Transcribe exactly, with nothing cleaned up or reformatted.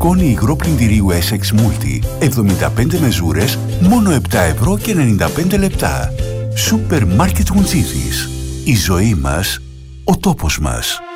σκόνη υγρό πλυντηρίου Essex Multi, εβδομήντα πέντε μεζούρες, μόνο επτά ευρώ και ενενήντα πέντε λεπτά. Σούπερ Μάρκετ Γουντζίδης. Η ζωή μας, ο τόπος μας.